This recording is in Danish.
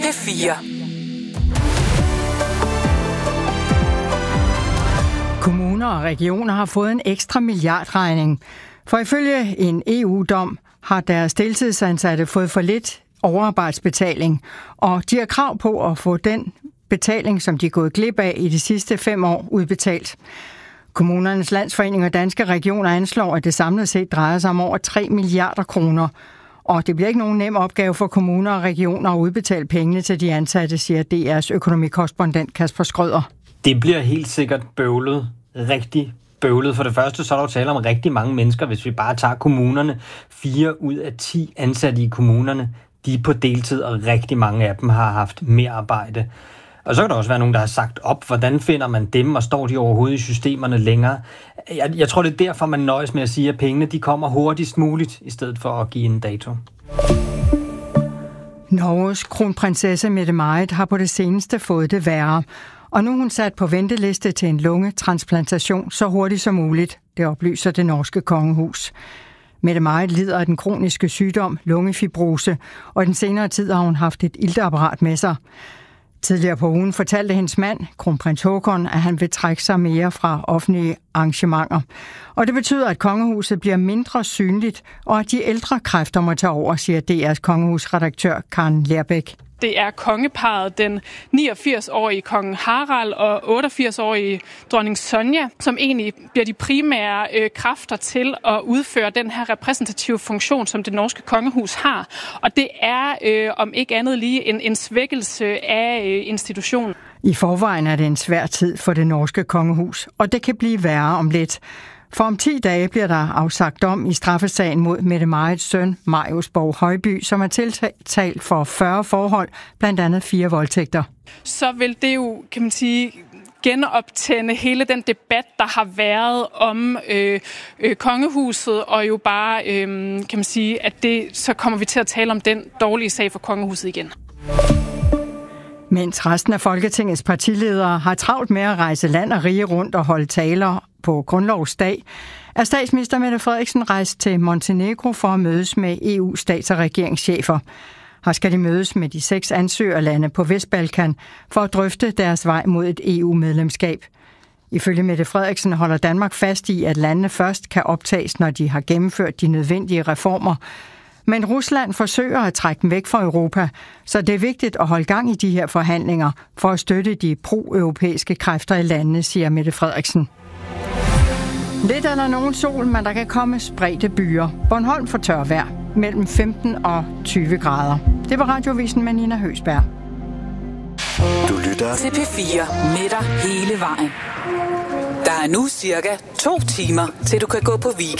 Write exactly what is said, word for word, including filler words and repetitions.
P fire. Kommuner og regioner har fået en ekstra milliardregning. For ifølge en E U-dom har deres deltidsansatte fået for lidt overarbejdsbetaling, og de har krav på at få den betaling, som de er gået glip af i de sidste fem år, udbetalt. Kommunernes Landsforening og Danske Regioner anslår, at det samlet set drejer sig om over tre milliarder kroner. Og det bliver ikke nogen nem opgave for kommuner og regioner at udbetale pengene til de ansatte, siger D R's økonomikorrespondent Kasper Skrøder. Det bliver helt sikkert bøvlet. Rigtig bøvlet. For det første, så er der jo tale om rigtig mange mennesker, hvis vi bare tager kommunerne. Fire ud af ti ansatte i kommunerne, de er på deltid, og rigtig mange af dem har haft mere arbejde. Og så kan der også være nogen, der har sagt op, hvordan finder man dem, og står de overhovedet i systemerne længere? Jeg, jeg tror, det er derfor, man nøjes med at sige, at pengene de kommer hurtigst muligt, i stedet for at give en dato. Norges kronprinsesse Mette-Marit har på det seneste fået det værre, og nu er hun sat på venteliste til en lungetransplantation så hurtigt som muligt, det oplyser det norske kongehus. Mette-Marit lider af den kroniske sygdom lungefibrose, og i den senere tid har hun haft et iltapparat med sig. Tidligere på ugen fortalte hendes mand, kronprins Haakon, at han vil trække sig mere fra offentlige arrangementer. Og det betyder, at kongehuset bliver mindre synligt, og at de ældre kræfter må tage over, siger D R's kongehusredaktør Karen Lerbæk. Det er kongeparret, den niogfirs-årige kong Harald og otteogfirs-årige dronning Sonja, som egentlig bliver de primære øh, kræfter til at udføre den her repræsentative funktion, som det norske kongehus har. Og det er øh, om ikke andet lige en, en svækkelse af øh, institutionen. I forvejen er det en svær tid for det norske kongehus, og det kan blive værre om lidt. For om ti dage bliver der afsagt dom i straffesagen mod Mette-Marits søn, Marius Borg Højby, som er tiltalt for fyrre forhold, blandt andet fire voldtægter. Så vil det jo, kan man sige, genoptænde hele den debat, der har været om øh, øh, kongehuset, og jo bare, øh, kan man sige, at det, så kommer vi til at tale om den dårlige sag for kongehuset igen. Mens resten af Folketingets partiledere har travlt med at rejse land og rige rundt og holde taler på grundlovsdag, er statsminister Mette Frederiksen rejst til Montenegro for at mødes med E U stats- og regeringschefer. Her skal de mødes med de seks ansøgerlande på Vestbalkan for at drøfte deres vej mod et E U-medlemskab. Ifølge Mette Frederiksen holder Danmark fast i, at landene først kan optages, når de har gennemført de nødvendige reformer. Men Rusland forsøger at trække dem væk fra Europa, så det er vigtigt at holde gang i de her forhandlinger for at støtte de pro-europæiske kræfter i landene, siger Mette Frederiksen. Lidt eller nogen sol, men der kan komme spredte byer. Bornholm får tørvejr mellem femten og tyve grader. Det var Radioavisen med Nina Høgsberg. Du lytter til P fire med dig hele vejen. Der er nu cirka to timer, til du kan gå på weekend.